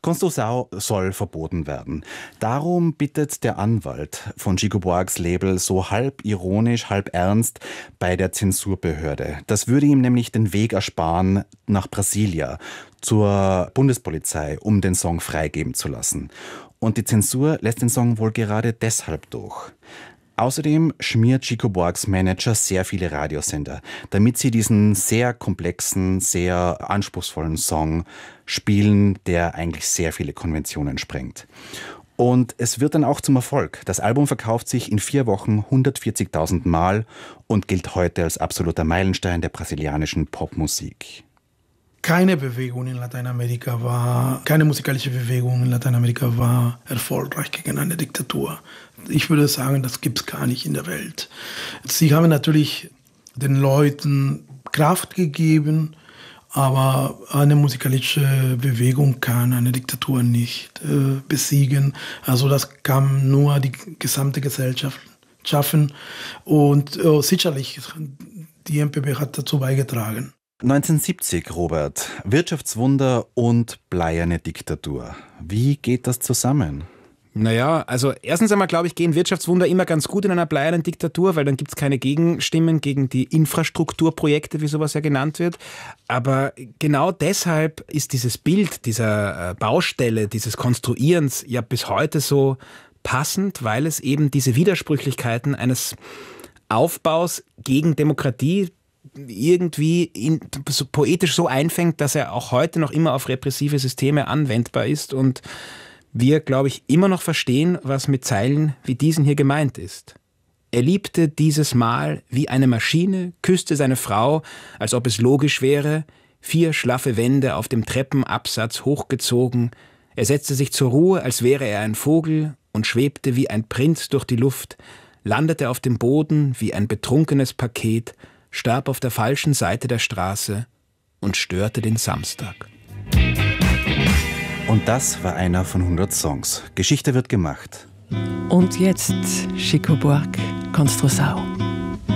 Construção soll verboten werden. Darum bittet der Anwalt von Chico Buarques Label so halb ironisch, halb ernst bei der Zensurbehörde. Das würde ihm nämlich den Weg ersparen nach Brasilia, zur Bundespolizei, um den Song freigeben zu lassen. Und die Zensur lässt den Song wohl gerade deshalb durch. Außerdem schmiert Chico Buarques Manager sehr viele Radiosender, damit sie diesen sehr komplexen, sehr anspruchsvollen Song spielen, der eigentlich sehr viele Konventionen sprengt. Und es wird dann auch zum Erfolg. Das Album verkauft sich in 4 Wochen 140.000 Mal und gilt heute als absoluter Meilenstein der brasilianischen Popmusik. Keine musikalische Bewegung in Lateinamerika war erfolgreich gegen eine Diktatur. Ich würde sagen, das gibt es gar nicht in der Welt. Sie haben natürlich den Leuten Kraft gegeben, aber eine musikalische Bewegung kann eine Diktatur nicht besiegen. Also das kann nur die gesamte Gesellschaft schaffen und sicherlich die MPB hat dazu beigetragen. 1970, Robert, Wirtschaftswunder und bleierne Diktatur. Wie geht das zusammen? Naja, also erstens einmal, glaube ich, gehen Wirtschaftswunder immer ganz gut in einer bleiernen Diktatur, weil dann gibt es keine Gegenstimmen gegen die Infrastrukturprojekte, wie sowas ja genannt wird. Aber genau deshalb ist dieses Bild dieser Baustelle, dieses Konstruierens ja bis heute so passend, weil es eben diese Widersprüchlichkeiten eines Aufbaus gegen Demokratie irgendwie so poetisch so einfängt, dass er auch heute noch immer auf repressive Systeme anwendbar ist und wir, glaube ich, immer noch verstehen, was mit Zeilen wie diesen hier gemeint ist. Er liebte dieses Mal wie eine Maschine, küsste seine Frau, als ob es logisch wäre, 4 schlaffe Wände auf dem Treppenabsatz hochgezogen. Er setzte sich zur Ruhe, als wäre er ein Vogel und schwebte wie ein Prinz durch die Luft, landete auf dem Boden wie ein betrunkenes Paket, starb auf der falschen Seite der Straße und störte den Samstag. Und das war einer von 100 Songs. Geschichte wird gemacht. Und jetzt Chico Buarque, Construção.